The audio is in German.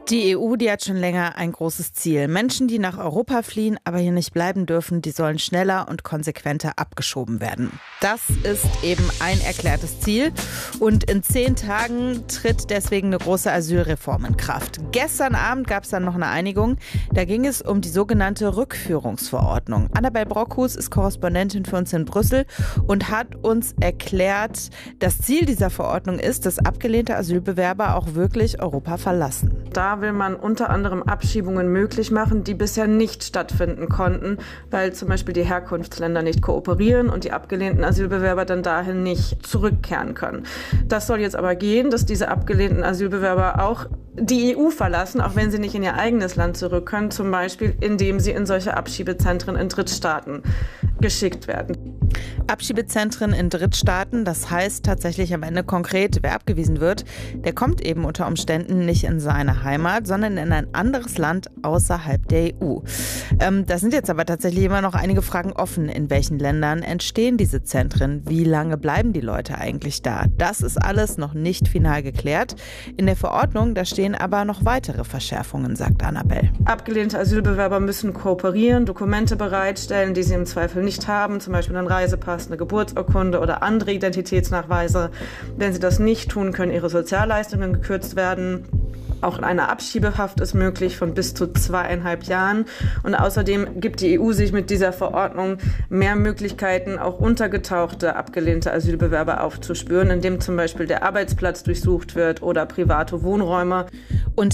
Die EU, die hat schon länger ein großes Ziel. Menschen, die nach Europa fliehen, aber hier nicht bleiben dürfen, die sollen schneller und konsequenter abgeschoben werden. Das ist eben ein erklärtes Ziel. Und in 10 Tagen tritt deswegen eine große Asylreform in Kraft. Gestern Abend gab es dann noch eine Einigung. Da ging es um die sogenannte Rückführungsverordnung. Annabel Brockhus ist Korrespondentin für uns in Brüssel und hat uns erklärt, das Ziel dieser Verordnung ist, dass abgelehnte Asylbewerber auch wirklich Europa verlassen. Da will man unter anderem Abschiebungen möglich machen, die bisher nicht stattfinden konnten, weil zum Beispiel die Herkunftsländer nicht kooperieren und die abgelehnten Asylbewerber dann dahin nicht zurückkehren können. Das soll jetzt aber gehen, dass diese abgelehnten Asylbewerber auch die EU verlassen, auch wenn sie nicht in ihr eigenes Land zurück können, zum Beispiel indem sie in solche Abschiebezentren in Drittstaaten geschickt werden. Abschiebezentren in Drittstaaten, das heißt tatsächlich am Ende konkret, wer abgewiesen wird, der kommt eben unter Umständen nicht in seine Heimat, sondern in ein anderes Land außerhalb der EU. Da sind jetzt aber tatsächlich immer noch einige Fragen offen. In welchen Ländern entstehen diese Zentren? Wie lange bleiben die Leute eigentlich da? Das ist alles noch nicht final geklärt. In der Verordnung, da stehen aber noch weitere Verschärfungen, sagt Annabel. Abgelehnte Asylbewerber müssen kooperieren, Dokumente bereitstellen, die sie im Zweifel nicht haben, zum Beispiel einen Reisepass, eine Geburtsurkunde oder andere Identitätsnachweise. Wenn sie das nicht tun, können ihre Sozialleistungen gekürzt werden. Auch eine Abschiebehaft ist möglich von bis zu 2,5 Jahren. Und außerdem gibt die EU sich mit dieser Verordnung mehr Möglichkeiten, auch untergetauchte, abgelehnte Asylbewerber aufzuspüren, indem zum Beispiel der Arbeitsplatz durchsucht wird oder private Wohnräume. Und